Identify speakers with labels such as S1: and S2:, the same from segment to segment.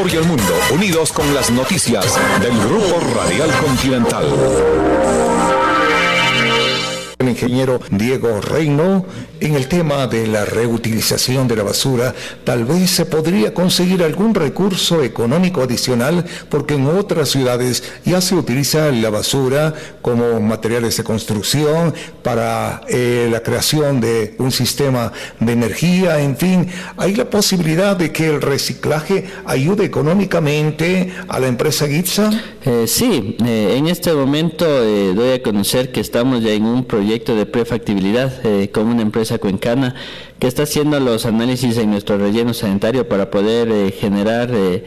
S1: Ecuador y el mundo, unidos con las noticias del Grupo Radial Continental.
S2: El ingeniero Diego Reino, en el tema de la reutilización de la basura, tal vez se podría conseguir algún recurso económico adicional, porque en otras ciudades ya se utiliza la basura como materiales de construcción para la creación de un sistema de energía, en fin, hay la posibilidad de que el reciclaje ayude económicamente a la empresa GITSA.
S3: Sí, en este momento doy a conocer que estamos ya en un proyecto de prefactibilidad con una empresa cuencana que está haciendo los análisis en nuestro relleno sanitario para poder generar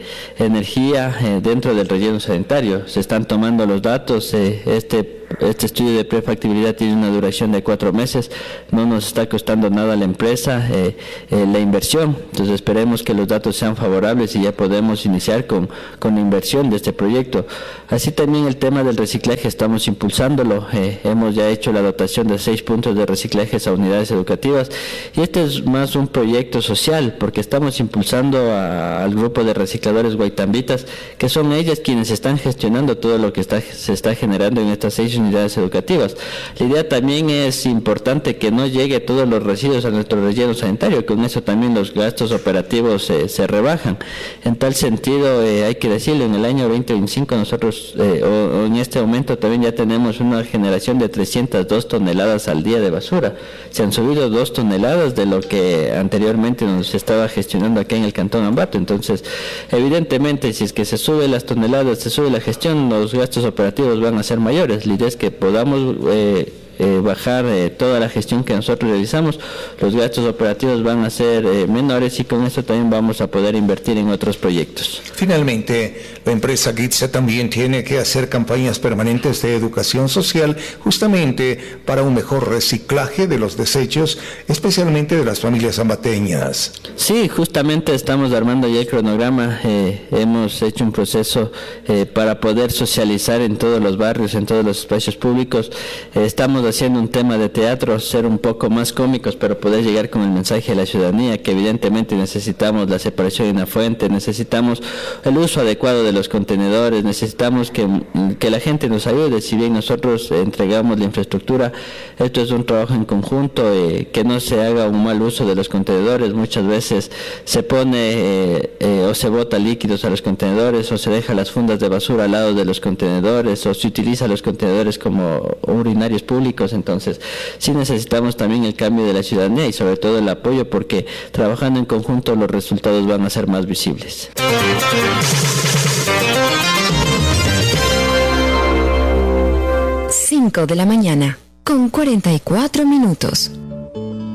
S3: energía dentro del relleno sanitario. Se están tomando los datos, este estudio de prefactibilidad tiene una duración de 4 meses, no nos está costando nada a la empresa la inversión, entonces esperemos que los datos sean favorables y ya podemos iniciar con la inversión de este proyecto. Así también el tema del reciclaje estamos impulsándolo, hemos ya hecho la dotación de 6 puntos de reciclaje a unidades educativas y este es más un proyecto social porque estamos impulsando al grupo de recicladores guaitambitas, que son ellas quienes están gestionando todo lo que se está generando en estas 6 unidades educativas. La idea también es importante que no llegue todos los residuos a nuestro relleno sanitario, con eso también los gastos operativos se rebajan. En tal sentido, hay que decirlo, en el año 2025 nosotros, o en este momento también ya tenemos una generación de 302 toneladas al día de basura. Se han subido 2 toneladas de lo que anteriormente nos estaba gestionando aquí en el Cantón Ambato. Entonces, evidentemente, si es que se suben las toneladas, se sube la gestión, los gastos operativos van a ser mayores. La idea es que podamos bajar toda la gestión que nosotros realizamos, los gastos operativos van a ser menores y con eso también vamos a poder invertir en otros proyectos.
S2: Finalmente, la empresa GITSA también tiene que hacer campañas permanentes de educación social justamente para un mejor reciclaje de los desechos, especialmente de las familias ambateñas.
S3: Sí, justamente estamos armando ya el cronograma, hemos hecho un proceso para poder socializar en todos los barrios, en todos los espacios públicos, estamos haciendo un tema de teatro, ser un poco más cómicos, pero poder llegar con el mensaje a la ciudadanía, que evidentemente necesitamos la separación en la fuente, necesitamos el uso adecuado de los contenedores, necesitamos que la gente nos ayude, si bien nosotros entregamos la infraestructura, esto es un trabajo en conjunto, que no se haga un mal uso de los contenedores, muchas veces se pone o se bota líquidos a los contenedores, o se deja las fundas de basura al lado de los contenedores, o se utiliza los contenedores como urinarios públicos. Entonces sí necesitamos también el cambio de la ciudadanía y sobre todo el apoyo, porque trabajando en conjunto los resultados van a ser más visibles.
S4: 5 de la mañana, con 44 minutos.